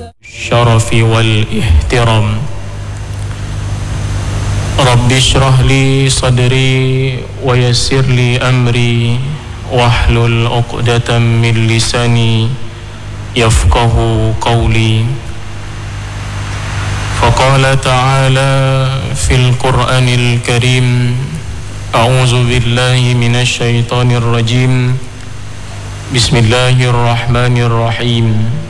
الشرف والاحترام رب اشرح لي صدري ويسر لي أمري واحلل عقدة من لساني يفقه قولي فقال تعالى في القرآن الكريم أعوذ بالله من الشيطان الرجيم بسم الله الرحمن الرحيم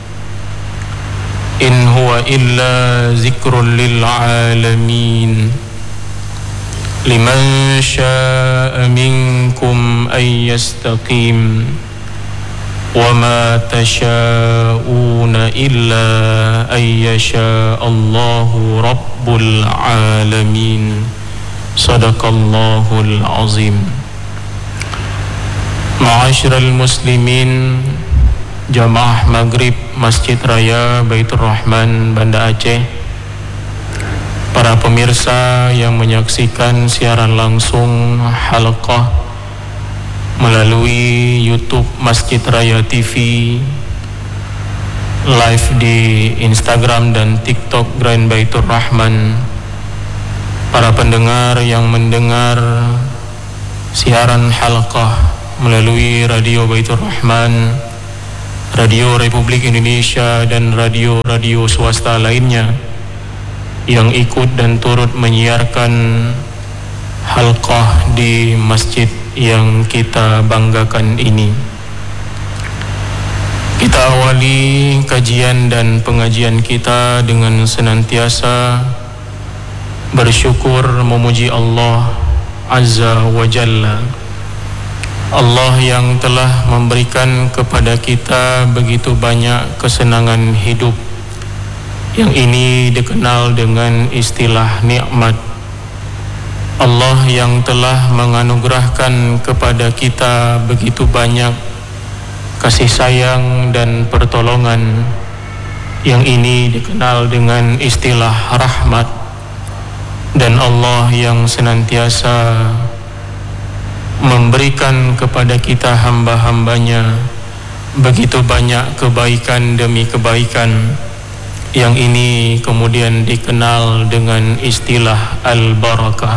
إن هو إلا ذكر للعالمين لمن شاء منكم أن يستقيم وما تشاءون إلا أن يشاء الله رب العالمين صدق الله العظيم. Ma'asyiral muslimin, Jamaah Maghrib Masjid Raya Baitur Rahman Banda Aceh, para pemirsa yang menyaksikan siaran langsung halaqah melalui YouTube Masjid Raya TV, live di Instagram dan TikTok Grand Baitur Rahman, para pendengar yang mendengar siaran halaqah melalui Radio Baitur Rahman, Radio Republik Indonesia dan radio-radio swasta lainnya yang ikut dan turut menyiarkan halaqah di masjid yang kita banggakan ini. Kita awali kajian dan pengajian kita dengan senantiasa bersyukur memuji Allah Azza wa Jalla, Allah yang telah memberikan kepada kita begitu banyak kesenangan hidup yang ini dikenal dengan istilah nikmat. Allah yang telah menganugerahkan kepada kita begitu banyak kasih sayang dan pertolongan yang ini dikenal dengan istilah rahmat. Dan Allah yang senantiasa memberikan kepada kita hamba-hambanya begitu banyak kebaikan demi kebaikan yang ini kemudian dikenal dengan istilah al-barakah.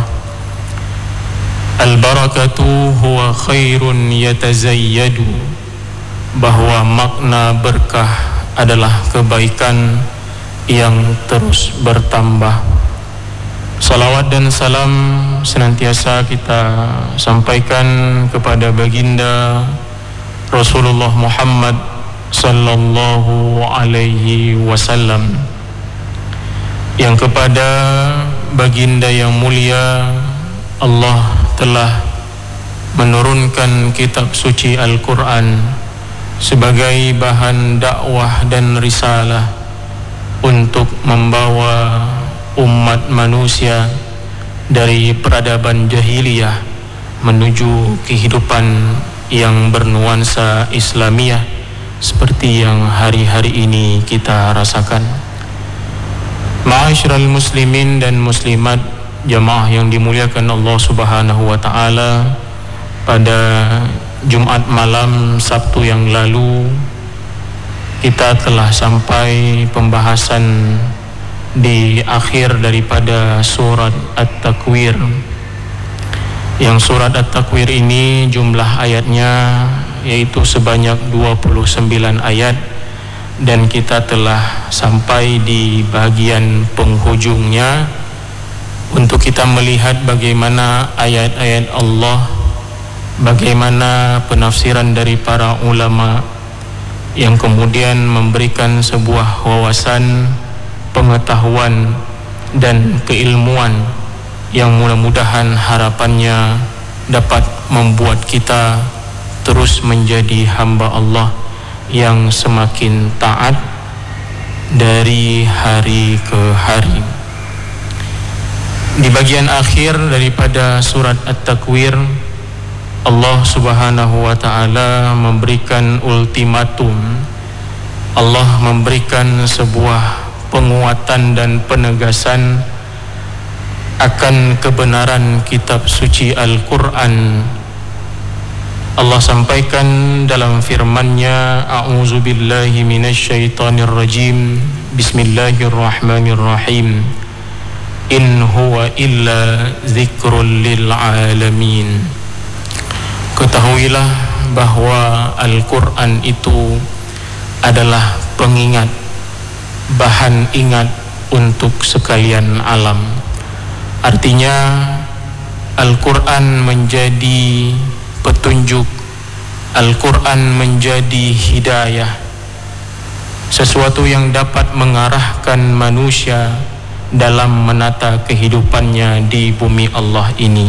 Al-barakatu huwa khairun yatazayyadu, bahwa makna berkah adalah kebaikan yang terus bertambah. Salawat dan salam senantiasa kita sampaikan kepada baginda Rasulullah Muhammad sallallahu alaihi wasallam, yang kepada baginda yang mulia Allah telah menurunkan kitab suci Al-Quran sebagai bahan dakwah dan risalah untuk membawa umat manusia dari peradaban jahiliyah menuju kehidupan yang bernuansa Islamiyah seperti yang hari-hari ini kita rasakan. Ma'asyiral muslimin dan muslimat, jamaah yang dimuliakan Allah Subhanahu wa taala, pada Jumat malam Sabtu yang lalu kita telah sampai pembahasan di akhir daripada surat At-Takwir. Yang surat At-Takwir ini jumlah ayatnya yaitu sebanyak 29 ayat, dan kita telah sampai di bagian penghujungnya untuk kita melihat bagaimana ayat-ayat Allah, bagaimana penafsiran dari para ulama yang kemudian memberikan sebuah wawasan, pengetahuan dan keilmuan yang mudah-mudahan harapannya dapat membuat kita terus menjadi hamba Allah yang semakin taat dari hari ke hari. Di bagian akhir daripada surat At-Takwir, Allah Subhanahu wa taala memberikan ultimatum. Allah memberikan sebuah penguatan dan penegasan akan kebenaran kitab suci Al-Quran. Allah sampaikan dalam firman-Nya, A'udzu billahi minasyaitonir rajim, Bismillahirrahmanirrahim. In huwa illa zikrul lil alamin. Ketahuilah bahwa Al-Quran itu adalah pengingat, bahan ingat untuk sekalian alam. Artinya Al-Quran menjadi petunjuk, Al-Quran menjadi hidayah, sesuatu yang dapat mengarahkan manusia dalam menata kehidupannya di bumi Allah ini.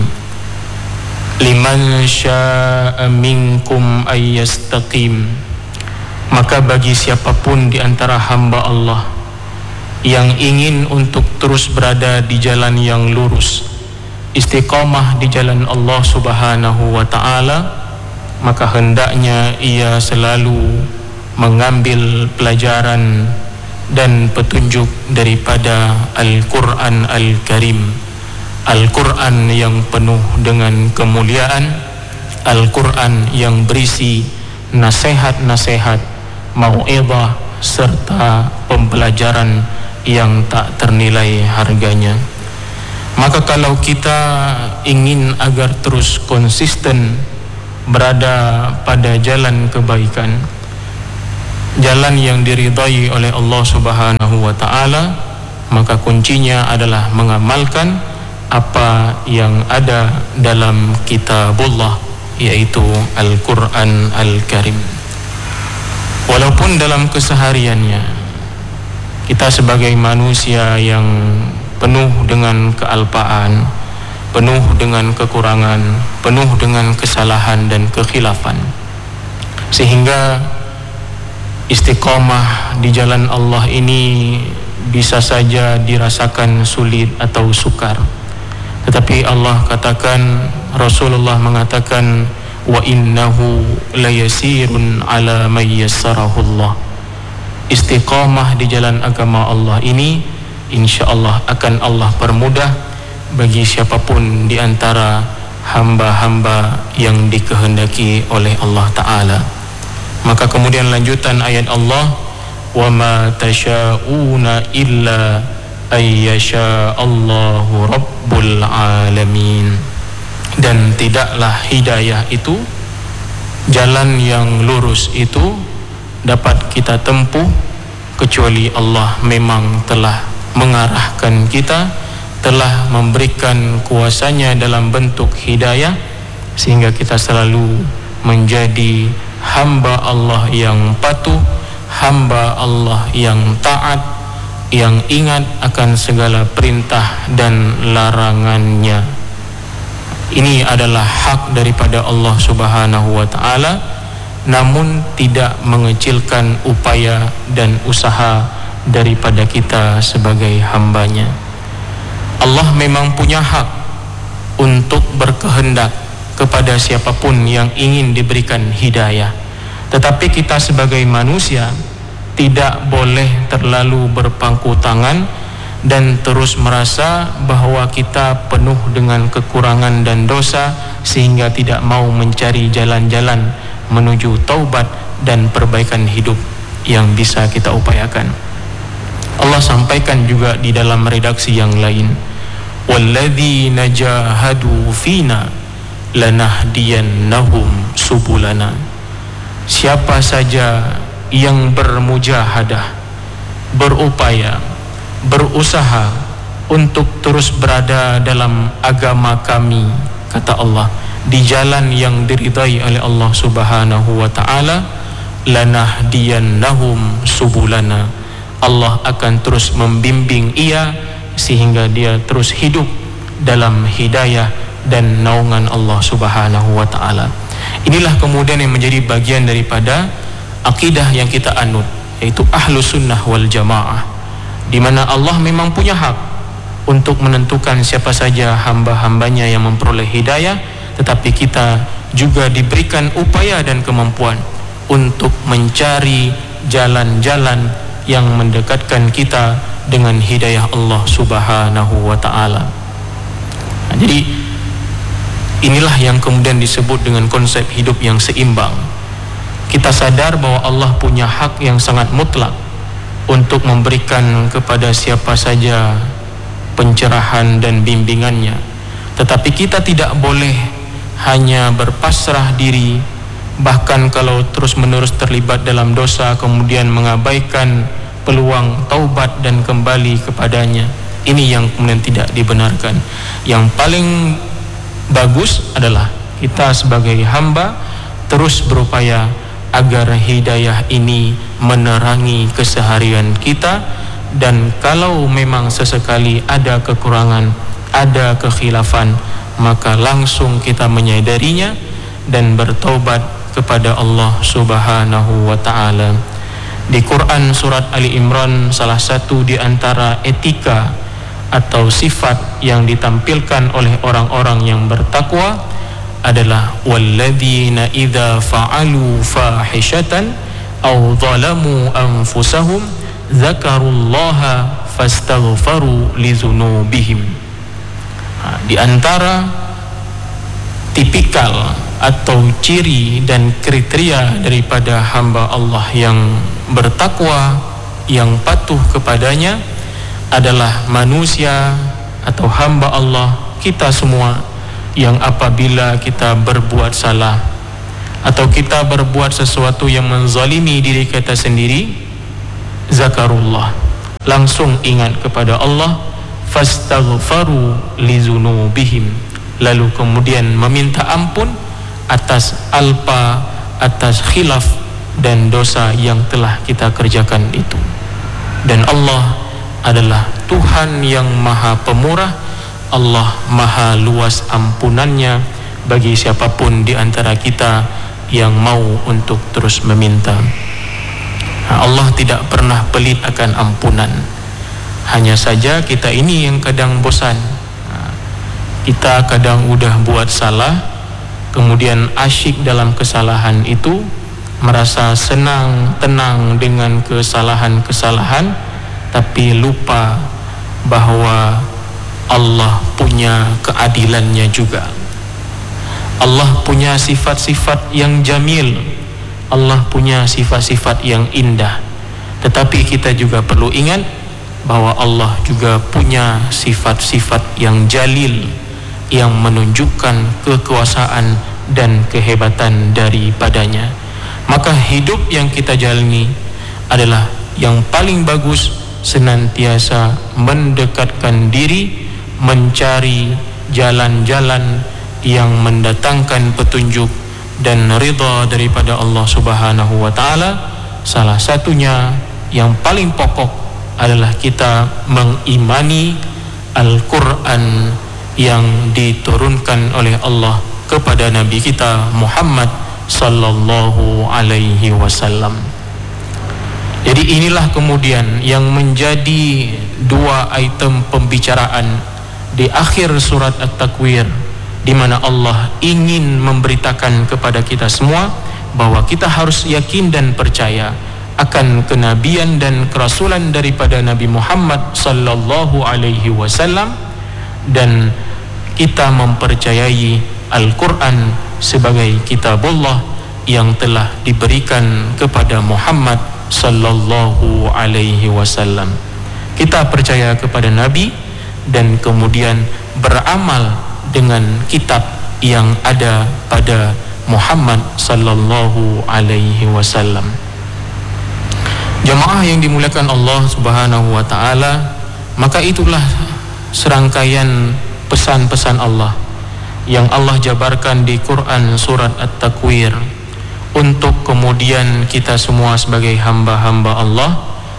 Liman syaa minkum ayyastaqim, maka bagi siapapun di antara hamba Allah yang ingin untuk terus berada di jalan yang lurus, istiqamah di jalan Allah Subhanahu wa ta'ala, maka hendaknya ia selalu mengambil pelajaran dan petunjuk daripada Al-Quran Al-Karim, Al-Quran yang penuh dengan kemuliaan, Al-Quran yang berisi nasihat-nasihat, mau'izah serta pembelajaran yang tak ternilai harganya. Maka kalau kita ingin agar terus konsisten berada pada jalan kebaikan, jalan yang diridai oleh Allah Subhanahu wa ta'ala, maka kuncinya adalah mengamalkan apa yang ada dalam kitabullah, yaitu Al-Quran Al-Karim. Walaupun dalam kesehariannya kita sebagai manusia yang penuh dengan kealpaan, penuh dengan kekurangan, penuh dengan kesalahan dan kekhilafan, sehingga istiqamah di jalan Allah ini bisa saja dirasakan sulit atau sukar. Tetapi Allah katakan, Rasulullah mengatakan, wa innahu layasirun ala may yassarahu Allah. Istiqamah di jalan agama Allah ini insyaallah akan Allah permudah bagi siapapun di antara hamba-hamba yang dikehendaki oleh Allah Ta'ala. Maka kemudian lanjutan ayat Allah, wa ma tasyauna illa ayyasha Allahu rabbul alamin. Dan tidaklah hidayah itu, jalan yang lurus itu dapat kita tempuh kecuali Allah memang telah mengarahkan kita, telah memberikan kuasanya dalam bentuk hidayah, sehingga kita selalu menjadi hamba Allah yang patuh, hamba Allah yang taat, yang ingat akan segala perintah dan larangannya. Ini adalah hak daripada Allah Subhanahu wa ta'ala, namun tidak mengecilkan upaya dan usaha daripada kita sebagai hambanya. Allah memang punya hak untuk berkehendak kepada siapapun yang ingin diberikan hidayah. Tetapi kita sebagai manusia tidak boleh terlalu berpangku tangan dan terus merasa bahwa kita penuh dengan kekurangan dan dosa sehingga tidak mau mencari jalan-jalan menuju taubat dan perbaikan hidup yang bisa kita upayakan. Allah sampaikan juga di dalam redaksi yang lain, walladzina jahadu fina lanahdiyannahum subulana. Siapa saja yang bermujahadah, berupaya, berusaha untuk terus berada dalam agama kami, kata Allah, di jalan yang diridai oleh Allah Subhanahu wa ta'ala, lanahdiyannahum subulana. Allah akan terus membimbing ia sehingga dia terus hidup dalam hidayah dan naungan Allah Subhanahu wa ta'ala. Inilah kemudian yang menjadi bagian daripada akidah yang kita anut, yaitu Ahlus Sunnah wal Jamaah, di mana Allah memang punya hak untuk menentukan siapa saja hamba-hambanya yang memperoleh hidayah, tetapi kita juga diberikan upaya dan kemampuan untuk mencari jalan-jalan yang mendekatkan kita dengan hidayah Allah Subhanahu wa ta'ala. Jadi inilah yang kemudian disebut dengan konsep hidup yang seimbang. Kita sadar bahwa Allah punya hak yang sangat mutlak untuk memberikan kepada siapa saja pencerahan dan bimbingannya. Tetapi kita tidak boleh hanya berpasrah diri, bahkan kalau terus-menerus terlibat dalam dosa kemudian mengabaikan peluang taubat dan kembali kepadanya. Ini yang kemudian tidak dibenarkan. Yang paling bagus adalah kita sebagai hamba terus berupaya agar hidayah ini menerangi keseharian kita, dan kalau memang sesekali ada kekurangan, ada kekhilafan, maka langsung kita menyadarinya dan bertaubat kepada Allah Subhanahu wa ta'ala. Di Quran surat Ali Imran, salah satu di antara etika atau sifat yang ditampilkan oleh orang-orang yang bertakwa adalah walladzina idza fa'alu fahishatan aw zalamu anfusahum dzakarullaha fastaghfaru lidzunubihim. Di antara tipikal atau ciri dan kriteria daripada hamba Allah yang bertakwa, yang patuh kepadanya, adalah manusia atau hamba Allah, kita semua, yang apabila kita berbuat salah atau kita berbuat sesuatu yang menzalimi diri kita sendiri, zakarullah, langsung ingat kepada Allah, fastaghfaru lizunubihim, lalu kemudian meminta ampun atas alpa, atas khilaf dan dosa yang telah kita kerjakan itu. Dan Allah adalah Tuhan yang maha pemurah, Allah maha luas ampunannya bagi siapapun di antara kita yang mau untuk terus meminta. Allah tidak pernah pelit akan ampunan. Hanya saja kita ini yang kadang bosan. Kita kadang udah buat salah, kemudian asyik dalam kesalahan itu, merasa senang, tenang dengan kesalahan-kesalahan, tapi lupa bahwa Allah punya keadilannya juga. Allah punya sifat-sifat yang jamil, Allah punya sifat-sifat yang indah. Tetapi kita juga perlu ingat bahwa Allah juga punya sifat-sifat yang jalil, yang menunjukkan kekuasaan dan kehebatan daripadanya. Maka hidup yang kita jalani adalah yang paling bagus, senantiasa mendekatkan diri, mencari jalan-jalan yang mendatangkan petunjuk dan ridha daripada Allah Subhanahu wa ta'ala. Salah satunya yang paling pokok adalah kita mengimani Al-Quran yang diturunkan oleh Allah kepada Nabi kita Muhammad sallallahu alaihi wasallam. Jadi inilah kemudian yang menjadi dua item pembicaraan di akhir surat At-Takwir, di mana Allah ingin memberitakan kepada kita semua bahwa kita harus yakin dan percaya akan kenabian dan kerasulan daripada Nabi Muhammad sallallahu alaihi wasallam, dan kita mempercayai Al-Quran sebagai kitabullah yang telah diberikan kepada Muhammad sallallahu alaihi wasallam. Kita percaya kepada Nabi dan kemudian beramal dengan kitab yang ada pada Muhammad sallallahu alaihi wasallam. Jamaah yang dimuliakan Allah Subhanahu wa taala, maka itulah serangkaian pesan-pesan Allah yang Allah jabarkan di Quran surat At-Takwir untuk kemudian kita semua sebagai hamba-hamba Allah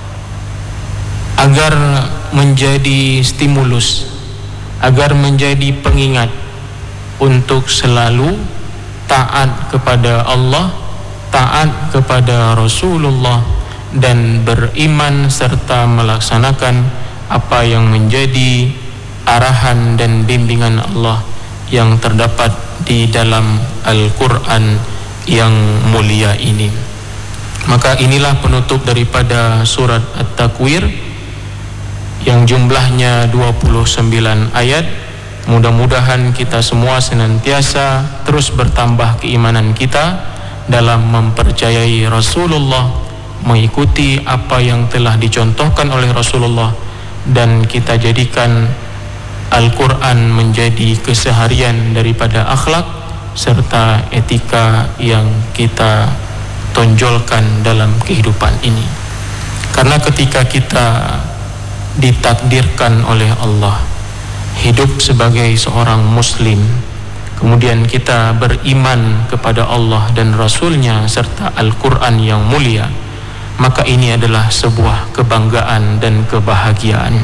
agar menjadi stimulus, agar menjadi pengingat untuk selalu taat kepada Allah, taat kepada Rasulullah, dan beriman serta melaksanakan apa yang menjadi arahan dan bimbingan Allah yang terdapat di dalam Al-Quran yang mulia ini. Maka inilah penutup daripada surat At-Takwir yang jumlahnya 29 ayat. Mudah-mudahan kita semua senantiasa terus bertambah keimanan kita dalam mempercayai Rasulullah mengikuti apa yang telah dicontohkan oleh Rasulullah, dan kita jadikan Al-Quran menjadi keseharian daripada akhlak serta etika yang kita tonjolkan dalam kehidupan ini. Karena ketika kita ditakdirkan oleh Allah hidup sebagai seorang muslim, kemudian kita beriman kepada Allah dan Rasulnya serta Al-Quran yang mulia, maka ini adalah sebuah kebanggaan dan kebahagiaan.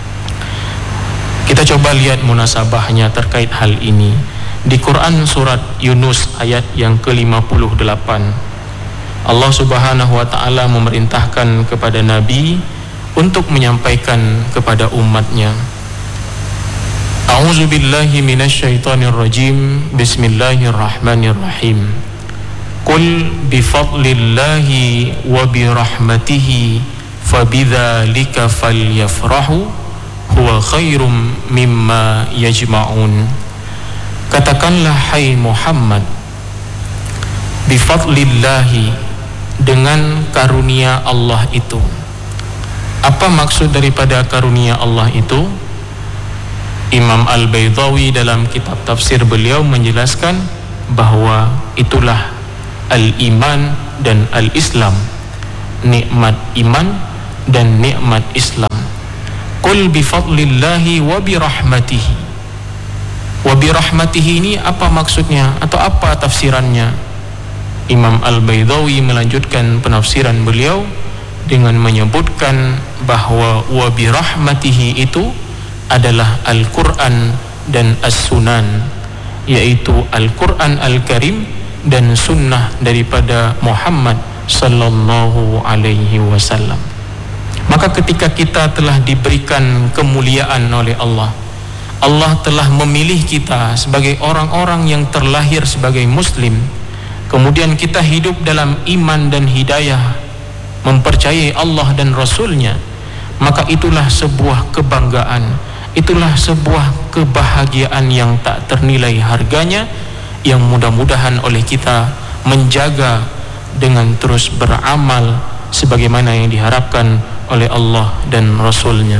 Kita coba lihat munasabahnya terkait hal ini di Quran surat Yunus ayat yang ke-58. Allah Subhanahu wa taala memerintahkan kepada Nabi untuk menyampaikan kepada umatnya. A'udzu billahi minasyaitonir rajim. Bismillahirrahmanirrahim. Qul bi fadlillahi wa bi rahmatihi fabidzalika falyafrahu huwa khairum mimma yajma'un. Katakanlah hai Muhammad, bi fadlillahi, dengan karunia Allah itu. Apa maksud daripada karunia Allah itu? Imam Al-Baydhawi dalam kitab tafsir beliau menjelaskan bahawa itulah al-iman dan al-islam, nikmat iman dan nikmat Islam. Qul bi fadlillahi wa bi rahmatihi. Wa bi rahmatihi ini apa maksudnya atau apa tafsirannya? Imam Al-Baydhawi melanjutkan penafsiran beliau dengan menyebutkan bahawa wa bi rahmatihi itu adalah Al-Quran dan As-Sunan, yaitu Al-Quran Al-Karim dan sunnah daripada Muhammad sallallahu alaihi wasallam. Maka ketika kita telah diberikan kemuliaan oleh Allah, Allah telah memilih kita sebagai orang-orang yang terlahir sebagai muslim, kemudian kita hidup dalam iman dan hidayah, mempercayai Allah dan Rasulnya, maka itulah sebuah kebanggaan, itulah sebuah kebahagiaan yang tak ternilai harganya, yang mudah-mudahan oleh kita menjaga dengan terus beramal sebagaimana yang diharapkan oleh Allah dan Rasulnya.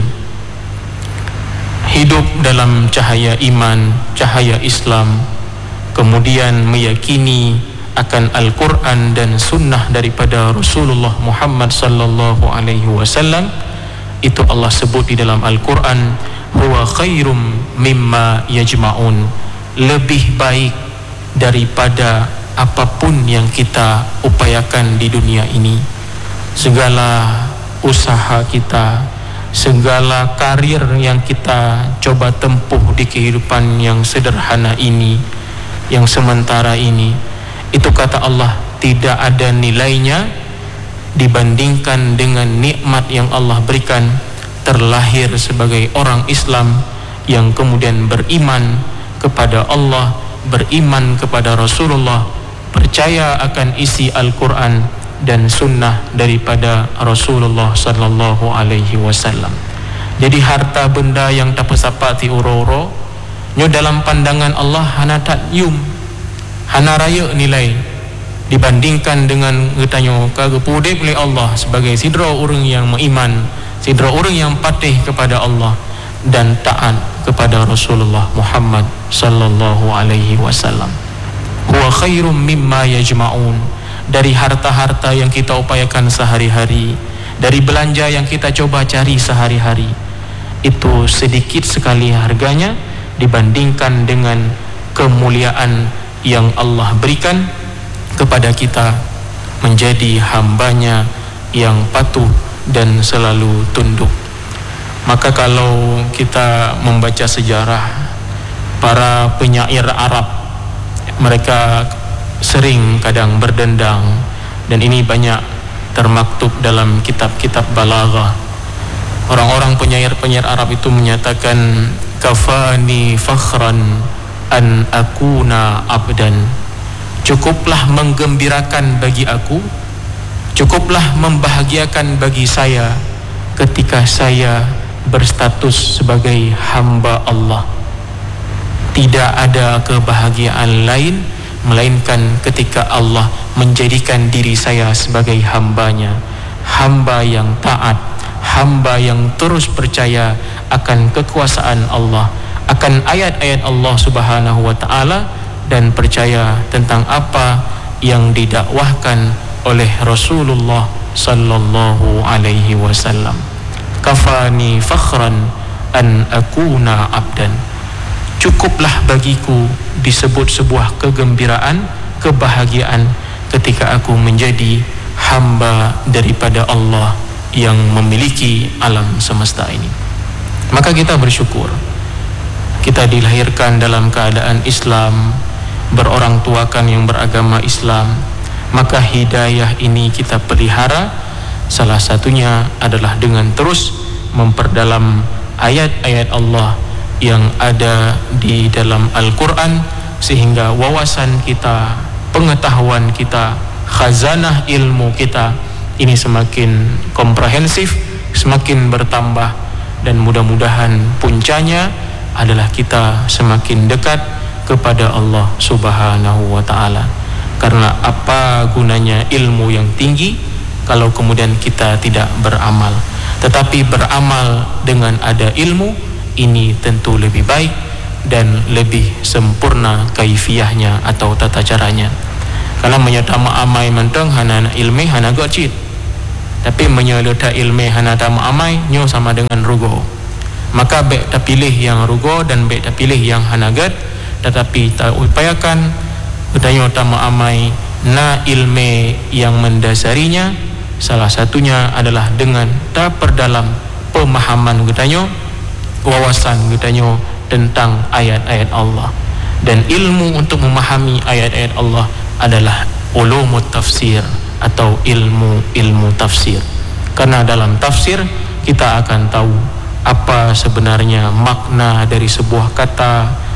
Hidup dalam cahaya iman, cahaya Islam, kemudian meyakini akan Al-Quran dan sunnah daripada Rasulullah Muhammad sallallahu alaihi wasallam, itu Allah sebut di dalam Al-Quran, huwa khairum mimma yajma'un, lebih baik daripada apapun yang kita upayakan di dunia ini. Segala usaha kita, segala karir yang kita coba tempuh di kehidupan yang sederhana ini, yang sementara ini, itu kata Allah tidak ada nilainya dibandingkan dengan nikmat yang Allah berikan terlahir sebagai orang Islam yang kemudian beriman kepada Allah, beriman kepada Rasulullah, percaya akan isi Al-Quran dan sunnah daripada Rasulullah sallallahu alaihi wasallam. Jadi harta benda yang tak pesapati uro-uro nyo dalam pandangan Allah hana tak yum, hana raya nilai dibandingkan dengan ngetanyo kagepudep oleh Allah sebagai sidra orang yang beriman, sidra orang yang patih kepada Allah dan taat kepada Rasulullah Muhammad sallallahu alaihi wasallam. Huwa khairum mimma yajma'un, dari harta-harta yang kita upayakan sehari-hari, dari belanja yang kita coba cari sehari-hari, itu sedikit sekali harganya dibandingkan dengan kemuliaan yang Allah berikan kepada kita menjadi hambanya yang patuh dan selalu tunduk. Maka kalau kita membaca sejarah para penyair Arab, mereka sering kadang berdendang, dan ini banyak termaktub dalam kitab-kitab balaghah. Orang-orang penyair-penyair Arab itu menyatakan, kafani fakhran an akuna abdan, cukuplah menggembirakan bagi aku, cukuplah membahagiakan bagi saya ketika saya berstatus sebagai hamba Allah. Tidak ada kebahagiaan lain melainkan ketika Allah menjadikan diri saya sebagai hambanya, hamba yang taat, hamba yang terus percaya akan kekuasaan Allah, akan ayat-ayat Allah Subhanahu wa taala, dan percaya tentang apa yang didakwahkan oleh Rasulullah sallallahu alaihi wasallam. Kafani fakhran an akuna abdan. Cukuplah bagiku disebut sebuah kegembiraan, kebahagiaan ketika aku menjadi hamba daripada Allah yang memiliki alam semesta ini. Maka kita bersyukur kita dilahirkan dalam keadaan Islam, berorang tuakan yang beragama Islam. Maka hidayah ini kita pelihara, salah satunya adalah dengan terus memperdalam ayat-ayat Allah yang ada di dalam Al-Quran, sehingga wawasan kita, pengetahuan kita, khazanah ilmu kita ini semakin komprehensif, semakin bertambah, dan mudah-mudahan puncanya adalah kita semakin dekat kepada Allah Subhanahu wa ta'ala. Karena apa gunanya ilmu yang tinggi kalau kemudian kita tidak beramal? Tetapi beramal dengan ada ilmu ini tentu lebih baik dan lebih sempurna kaifiyahnya atau tata caranya. Kalau menyatama amai menteng hana ilmi hana gocit, tapi menyeleta ilmi hana tama amai nyo sama dengan rugo. Maka baik tak pilih yang rugo dan baik tak pilih yang hanagat, tetapi tak upayakan utanyo tama amai na ilmi yang mendasarinya. Salah satunya adalah dengan tak perdalam pemahaman utanyo, wawasan utanyo tentang ayat-ayat Allah. Dan ilmu untuk memahami ayat-ayat Allah adalah ulumut tafsir atau ilmu tafsir. Karena dalam tafsir kita akan tahu apa sebenarnya makna dari sebuah kata,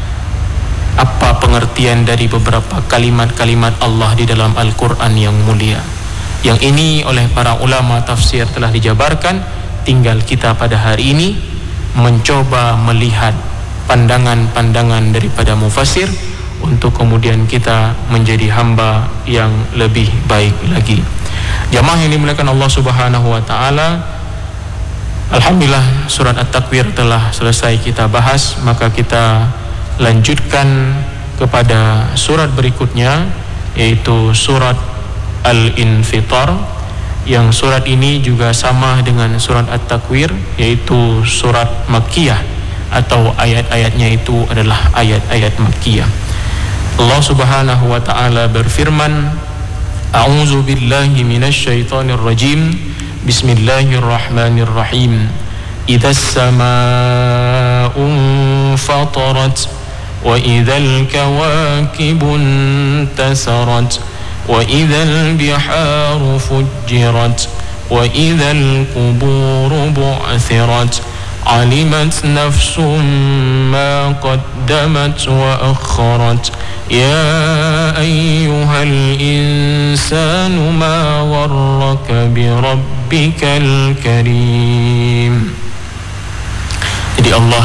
apa pengertian dari beberapa kalimat-kalimat Allah di dalam Al-Quran yang mulia. Yang ini oleh para ulama tafsir telah dijabarkan, tinggal kita pada hari ini mencoba melihat pandangan-pandangan daripada mufassir untuk kemudian kita menjadi hamba yang lebih baik lagi. Jamaah yang dimuliakan Allah Subhanahu wa taala, alhamdulillah surat At-Takwir telah selesai kita bahas, maka kita lanjutkan kepada surat berikutnya, yaitu surat Al-Infitar, yang surat ini juga sama dengan surat At-Takwir, yaitu surat Makkiyah, atau ayat-ayatnya itu adalah ayat-ayat Makkiyah. Allah Subhanahu wa taala berfirman, A'udzu billahi minasy syaithanir rajim. Bismillahirrahmanirrahim. Idzas samaa'u fatarat wa idzal kawakibun tasarat wa idzal biharu fujjirat wa idzal quburu bu'thirat alimat nafsum ma qaddamat wa akharat ya ayyuhal insanu ma gharraka bi rabbikal karim. Jadi Allah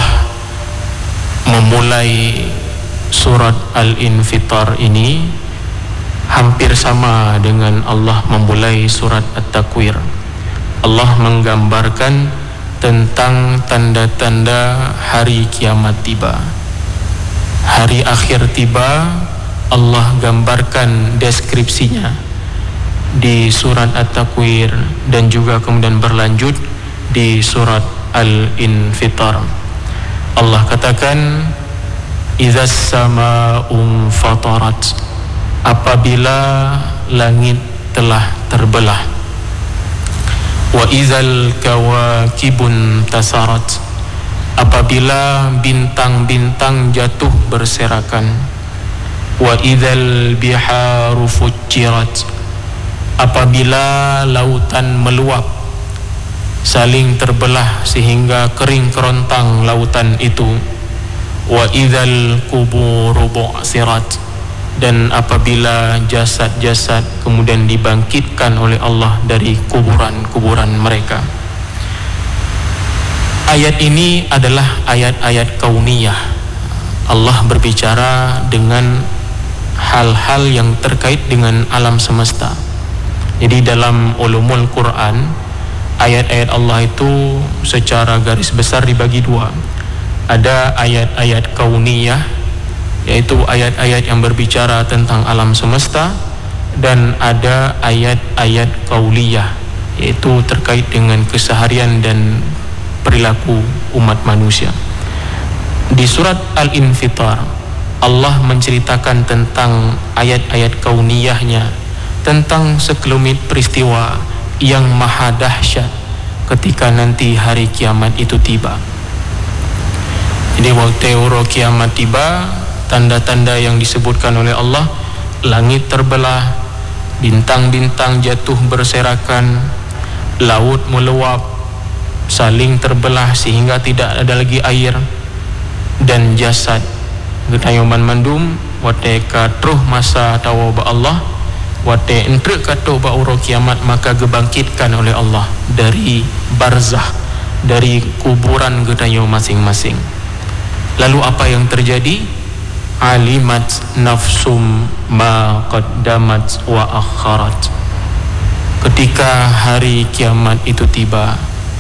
memulai surat Al-Infitar ini hampir sama dengan Allah memulai surat At-Takwir. Allah menggambarkan tentang tanda-tanda hari kiamat tiba, hari akhir tiba. Allah gambarkan deskripsinya di surat At-Takwir dan juga kemudian berlanjut di surat Al-Infitar. Allah katakan, idzas samaa'u fatarat, apabila langit telah terbelah, wa idzal kawakibun tasarat, apabila bintang-bintang jatuh berserakan, wa idzal biharu fujjirat, apabila lautan meluap, saling terbelah sehingga kering kerontang lautan itu, wa idzal quburu bu'thirat, dan apabila jasad-jasad kemudian dibangkitkan oleh Allah dari kuburan-kuburan mereka. Ayat ini adalah ayat-ayat kauniyah. Allah berbicara dengan hal-hal yang terkait dengan alam semesta. Jadi dalam ulumul Quran ayat-ayat Allah itu secara garis besar dibagi dua. Ada ayat-ayat kauniyah, yaitu ayat-ayat yang berbicara tentang alam semesta, dan ada ayat-ayat qauliyah, yaitu terkait dengan keseharian dan perilaku umat manusia. Di surat Al-Infitar, Allah menceritakan tentang ayat-ayat kauniyahnya, tentang sekelumit peristiwa yang maha dahsyat ketika nanti hari kiamat itu tiba. Jadi waktu kiamat tiba, tanda-tanda yang disebutkan oleh Allah, langit terbelah, bintang-bintang jatuh berserakan, laut meluap, saling terbelah sehingga tidak ada lagi air, dan jasad getayoman mandum wate katruh masa tawa Allah, wate entre katuh ba uro kiamat, maka gebangkitkan oleh Allah dari barzah, dari kuburan getayo masing-masing. Lalu apa yang terjadi? Alimat nafsum ma qaddamat wa akharat. Ketika hari kiamat itu tiba,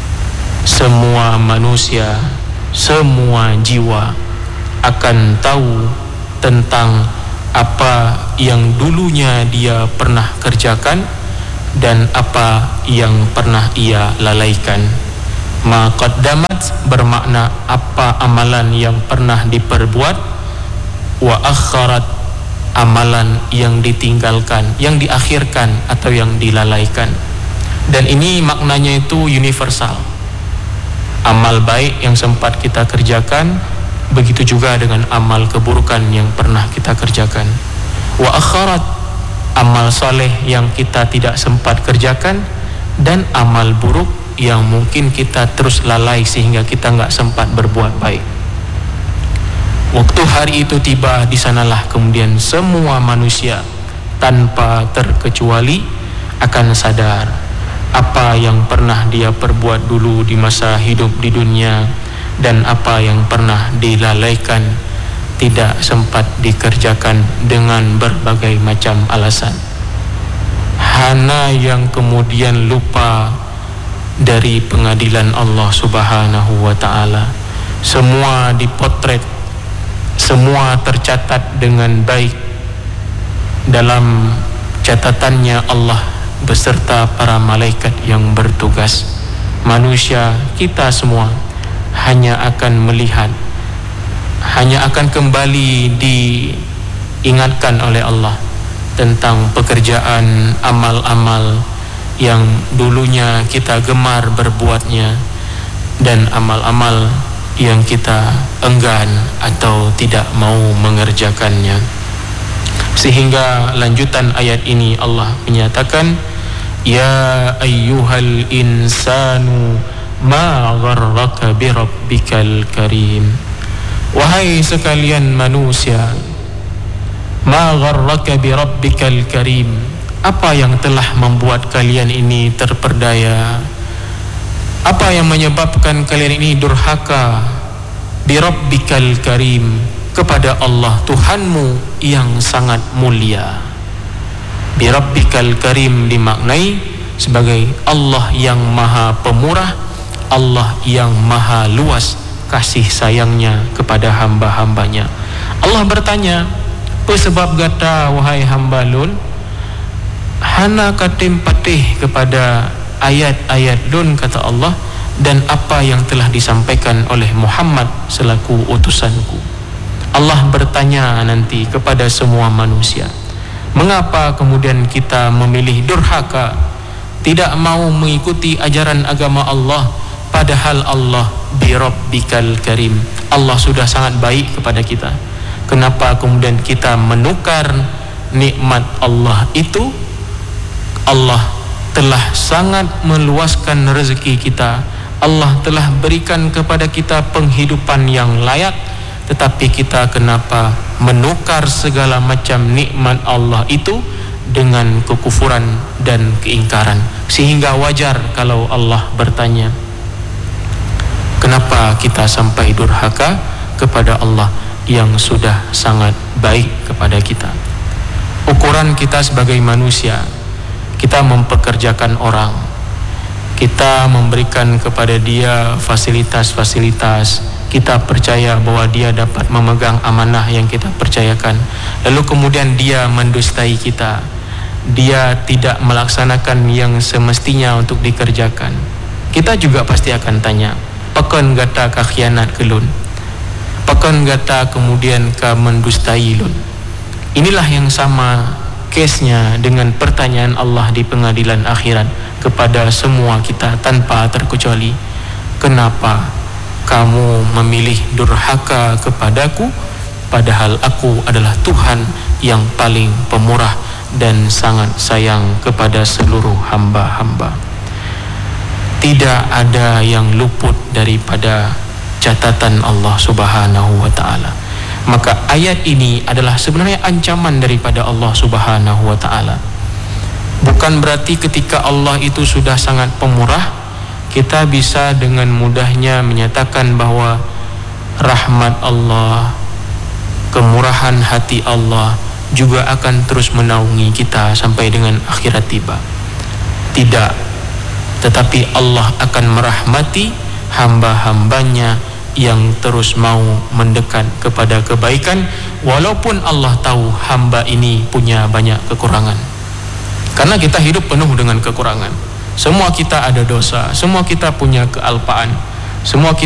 semua manusia, semua jiwa akan tahu tentang apa yang dulunya dia pernah kerjakan dan apa yang pernah ia lalaikan. Ma qaddamat bermakna apa amalan yang pernah diperbuat, wa akharat amalan yang ditinggalkan, yang diakhirkan atau yang dilalaikan. Dan ini maknanya itu universal. Amal baik yang sempat kita kerjakan, begitu juga dengan amal keburukan yang pernah kita kerjakan. Wa akharat, amal soleh yang kita tidak sempat kerjakan, dan amal buruk yang mungkin kita terus lalai sehingga kita nggak sempat berbuat baik. Waktu hari itu tiba, di sanalah kemudian semua manusia tanpa terkecuali akan sadar apa yang pernah dia perbuat dulu di masa hidup di dunia dan apa yang pernah dilalaikan, tidak sempat dikerjakan dengan berbagai macam alasan. Hana yang kemudian lupa dari pengadilan Allah Subhanahu wa ta'ala. Semua dipotret, semua tercatat dengan baik dalam catatannya Allah beserta para malaikat yang bertugas. Manusia, kita semua hanya akan melihat, hanya akan kembali diingatkan oleh Allah tentang pekerjaan amal-amal yang dulunya kita gemar berbuatnya dan amal-amal yang kita enggan atau tidak mau mengerjakannya. Sehingga lanjutan ayat ini Allah menyatakan, ya ayyuhal insanu ma gharraka bi rabbikal karim. Wahai sekalian manusia, ma gharraka bi rabbikal karim, apa yang telah membuat kalian ini terperdaya? Apa yang menyebabkan kalian ini durhaka? Bi rabbikal karim, kepada Allah Tuhanmu yang sangat mulia. Bi rabbikal karim dimaknai sebagai Allah yang maha pemurah, Allah yang maha luas kasih sayangnya kepada hamba-hambanya. Allah bertanya, apa sebab gata wahai hamba lun, hana katim patih kepada ayat-ayat lun, kata Allah, dan apa yang telah disampaikan oleh Muhammad selaku utusanku. Allah bertanya nanti kepada semua manusia, mengapa kemudian kita memilih durhaka, tidak mau mengikuti ajaran agama Allah, padahal Allah bi rabbikal karim, Allah sudah sangat baik kepada kita. Kenapa kemudian kita menukar nikmat Allah itu? Allah telah sangat meluaskan rezeki kita, Allah telah berikan kepada kita penghidupan yang layak, tetapi kita kenapa menukar segala macam nikmat Allah itu dengan kekufuran dan keingkaran? Sehingga wajar kalau Allah bertanya, kenapa kita sampai durhaka kepada Allah yang sudah sangat baik kepada kita? Ukuran kita sebagai manusia, kita mempekerjakan orang, kita memberikan kepada dia fasilitas-fasilitas, kita percaya bahwa dia dapat memegang amanah yang kita percayakan, lalu kemudian dia mendustai kita, dia tidak melaksanakan yang semestinya untuk dikerjakan, kita juga pasti akan tanya, pakon gata ka khianat kelun, pakon gata kemudian ka mendustai lun. Inilah yang sama case-nya dengan pertanyaan Allah di pengadilan akhirat kepada semua kita tanpa terkecuali. Kenapa kamu memilih durhaka kepadaku, padahal aku adalah Tuhan yang paling pemurah dan sangat sayang kepada seluruh hamba-hamba. Tidak ada yang luput daripada catatan Allah Subhanahu wa ta'ala. Maka ayat ini adalah sebenarnya ancaman daripada Allah Subhanahu wa ta'ala. Bukan berarti ketika Allah itu sudah sangat pemurah, kita bisa dengan mudahnya menyatakan bahwa rahmat Allah, kemurahan hati Allah juga akan terus menaungi kita sampai dengan akhirat tiba. Tidak, tetapi Allah akan merahmati hamba-hambanya yang terus mau mendekat kepada kebaikan, walaupun Allah tahu hamba ini punya banyak kekurangan. Karena kita hidup penuh dengan kekurangan. Semua kita ada dosa, semua kita punya kealpaan, semua kita